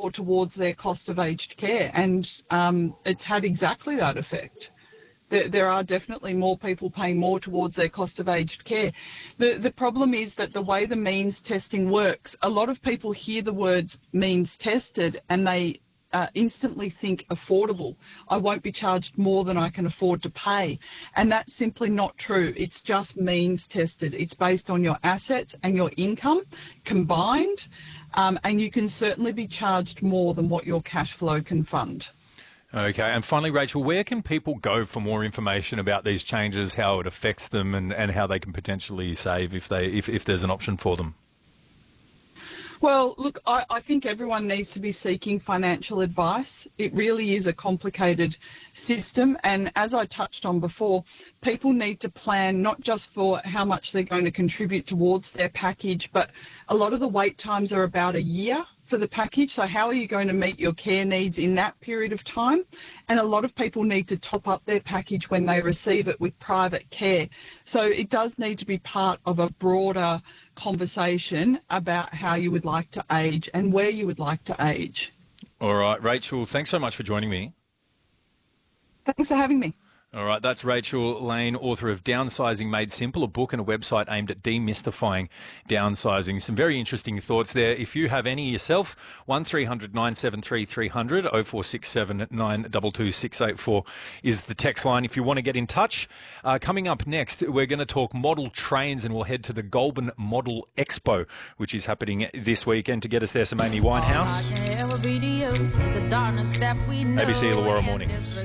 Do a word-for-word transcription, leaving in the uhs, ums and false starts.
more towards their cost of aged care, and um, it's had exactly that effect. There, there are definitely more people paying more towards their cost of aged care. The, the problem is that the way the means testing works, a lot of people hear the words means tested and they uh, instantly think affordable. I won't be charged more than I can afford to pay. And that's simply not true. It's just means tested. It's based on your assets and your income combined, um, and you can certainly be charged more than what your cash flow can fund. Okay, and finally, Rachel, where can people go for more information about these changes, how it affects them, and, and how they can potentially save if they if, if there's an option for them? Well, look, I, I think everyone needs to be seeking financial advice. It really is a complicated system, and as I touched on before, people need to plan not just for how much they're going to contribute towards their package, but a lot of the wait times are about a year for the package. So how are you going to meet your care needs in that period of time? And a lot of people need to top up their package when they receive it with private care. So it does need to be part of a broader conversation about how you would like to age and where you would like to age. All right, Rachel, thanks so much for joining me. Thanks for having me. All right, that's Rachel Lane, author of Downsizing Made Simple, a book and a website aimed at demystifying downsizing. Some very interesting thoughts there. If you have any yourself, one three hundred nine seven three three hundred, oh four six seven nine two two six eight four is the text line if you want to get in touch. Uh, coming up next, we're going to talk model trains and we'll head to the Goulburn Model Expo, which is happening this weekend. To get us there, some Amy Winehouse. A B C Illawarra Mornings.